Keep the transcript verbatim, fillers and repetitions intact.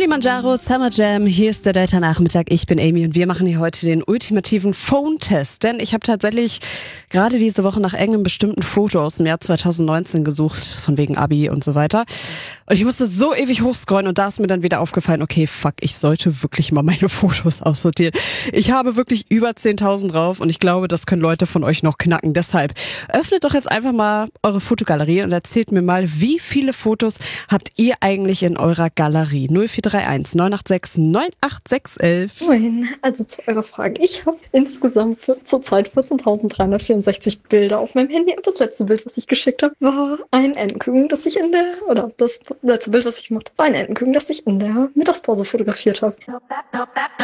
Kilimanjaro Summer Jam, hier ist der Delta-Nachmittag. Ich bin Amy und wir machen hier heute den ultimativen Phone-Test. Denn ich habe tatsächlich gerade diese Woche nach irgendeinem bestimmten Foto aus dem Jahr zwanzig neunzehn gesucht, von wegen Abi und so weiter. Und ich musste so ewig hochscrollen und da ist mir dann wieder aufgefallen, okay, fuck, ich sollte wirklich mal meine Fotos aussortieren. Ich habe wirklich über zehntausend drauf und ich glaube, das können Leute von euch noch knacken. Deshalb öffnet doch jetzt einfach mal eure Fotogalerie und erzählt mir mal, wie viele Fotos habt ihr eigentlich in eurer Galerie? null vier drei eins neun acht sechs neun acht sechs eins. Moin, also zu eurer Frage. Ich habe insgesamt für, zurzeit vierzehntausenddreihundertvierundsechzig Bilder auf meinem Handy und das letzte Bild, was ich geschickt habe, war ein Entenküken, das ich in der, oder das letzte Bild, was ich gemacht habe, war ein Entenküken, das ich in der Mittagspause fotografiert habe.